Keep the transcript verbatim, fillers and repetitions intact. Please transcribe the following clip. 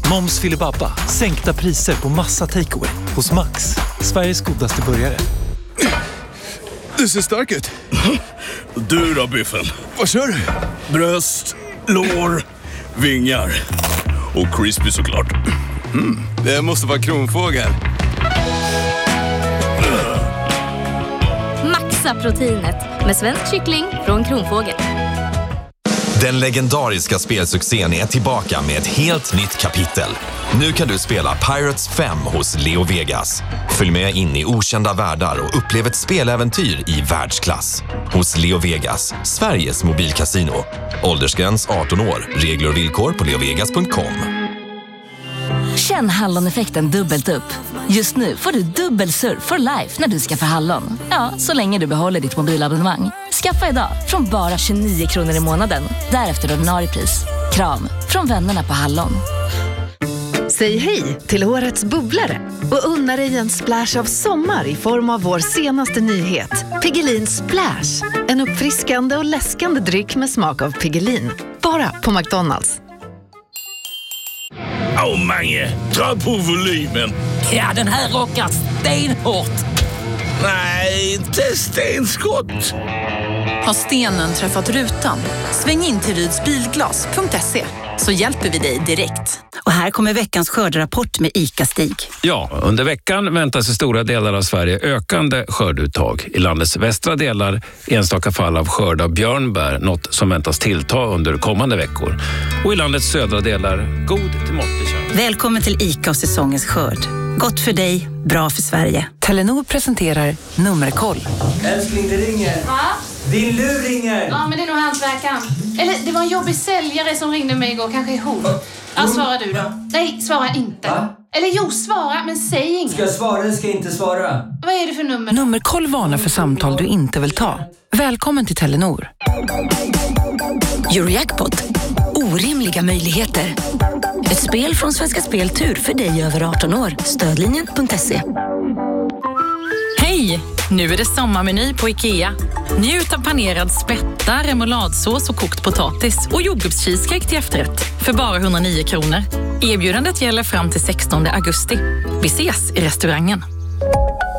Moms Filibabba. Sänkta priser på massa takeaway hos Max. Sveriges godaste burgare. Det ser starkt ut. Du då, Biffen? Vad kör du? Bröst, lår, vingar. Och crispy såklart. Mm, det måste vara kronfågel. Maxa proteinet med svensk kyckling från Kronfågel. Den legendariska spelsuccén är tillbaka med ett helt nytt kapitel. Nu kan du spela Pirates fem hos Leo Vegas. Följ med in i okända världar och upplev ett speläventyr i världsklass. Hos Leo Vegas, Sveriges mobilkasino. Åldersgräns arton år. Regler och villkor på leovegas punkt com. Känn Hallon-effekten dubbelt upp. Just nu får du dubbel surf for life när du skaffar Hallon. Ja, så länge du behåller ditt mobilabonnemang. Skaffa idag från bara tjugonio kronor i månaden. Därefter ordinarie pris. Kram från vännerna på Hallon. Säg hej till årets bubblare och unna dig en splash av sommar i form av vår senaste nyhet. Piggelin Splash. En uppfriskande och läskande dryck med smak av Piggelin. Bara på McDonalds. Åh, oh, Mange, dra på volymen. Ja, den här rockar stenhårt. Nej, inte stenskott. Har stenen träffat rutan? Sväng in till ryds bilglas punkt se så hjälper vi dig direkt. Och här kommer veckans skördrapport med ICA-Stig. Ja, under veckan väntas i stora delar av Sverige ökande skörduttag. I landets västra delar enstaka fall av skörd av björnbär, något som väntas tillta under kommande veckor. Och i landets södra delar god till måttlig chans. Välkommen till ICA och säsongens skörd. Gott för dig, bra för Sverige. Telenor presenterar Nummerkoll. Älskling, det ringer. Va? Din lur ringer. Ja, men det är nog hantverkaren. Eller det var en jobbig säljare som ringde mig igår. Kanske är hon. Ja, svara du då. Nej, svara inte. Va? Eller jo, svara, men säg inget. Ska jag svara eller ska jag inte svara? Vad är det för nummer? Nummerkoll varnar för samtal du inte vill ta. Välkommen till Telenor. Eurojackpot. Orimliga möjligheter. Ett spel från Svenska Spel Tur för dig över arton år. Stödlinjen punkt se. Hej! Nu är det sommarmeny på IKEA. Njut av panerad spätta, remouladsås och kokt potatis och jordgubbscheesecake till efterrätt för bara hundranio kronor. Erbjudandet gäller fram till sextonde augusti. Vi ses i restaurangen.